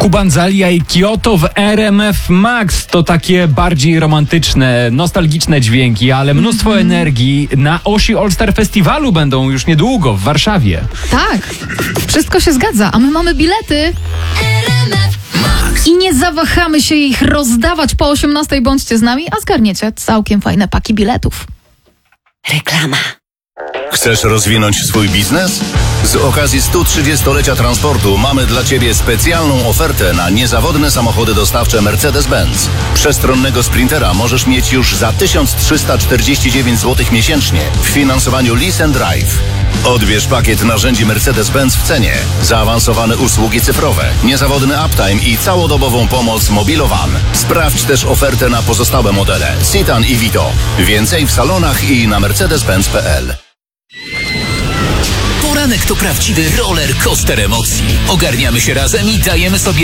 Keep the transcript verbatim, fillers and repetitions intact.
Kubanzalia i Kyoto w R M F Max to takie bardziej romantyczne, nostalgiczne dźwięki, ale mnóstwo mm. energii na osi All Star Festiwalu będą już niedługo w Warszawie. Tak, wszystko się zgadza, a my mamy bilety. I nie zawahamy się ich rozdawać po osiemnastej. Bądźcie z nami, a zgarniecie całkiem fajne paki biletów. Reklama. Chcesz rozwinąć swój biznes? Z okazji stu trzydziestolecia transportu mamy dla Ciebie specjalną ofertę na niezawodne samochody dostawcze Mercedes-Benz. Przestronnego Sprintera możesz mieć już za tysiąc trzysta czterdzieści dziewięć złotych miesięcznie w finansowaniu Lease and Drive. Odbierz pakiet narzędzi Mercedes-Benz w cenie, zaawansowane usługi cyfrowe, niezawodny uptime i całodobową pomoc Mobilowan. Sprawdź też ofertę na pozostałe modele Citan i Vito. Więcej w salonach i na mercedes benz kropka p l. Poranek to prawdziwy roller coaster emocji. Ogarniamy się razem i dajemy sobie